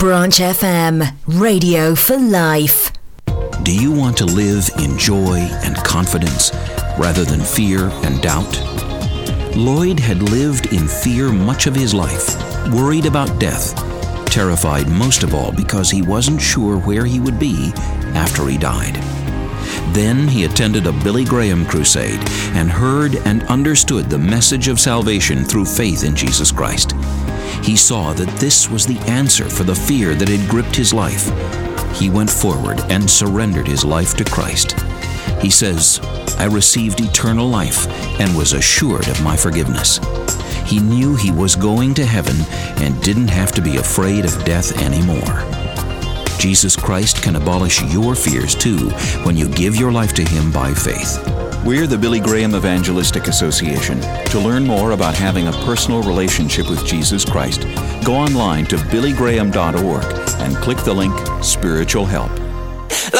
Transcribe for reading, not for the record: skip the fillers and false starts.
Branch FM, radio for life. Do you want to live in joy and confidence rather than fear and doubt? Lloyd had lived in fear much of his life, worried about death, terrified most of all because he wasn't sure where he would be after he died. Then he attended a Billy Graham crusade and heard and understood the message of salvation through faith in Jesus Christ. He saw that this was the answer for the fear that had gripped his life. He went forward and surrendered his life to Christ. He says, "I received eternal life and was assured of my forgiveness." He knew he was going to heaven and didn't have to be afraid of death anymore. Jesus Christ can abolish your fears too when you give your life to Him by faith. We're the Billy Graham Evangelistic Association. To learn more about having a personal relationship with Jesus Christ, go online to billygraham.org and click the link Spiritual Help.